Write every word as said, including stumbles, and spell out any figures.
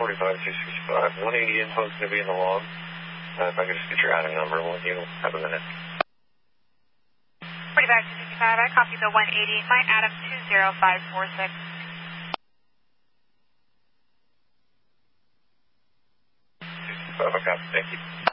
forty-five, two sixty-five. one eighty info is going to be in the log. Uh, if I could just get your item number, we'll you have a minute. forty-five, two sixty-five, I copy the one eighty. My Adam two zero five four six. two sixty-five, I copy. Thank you.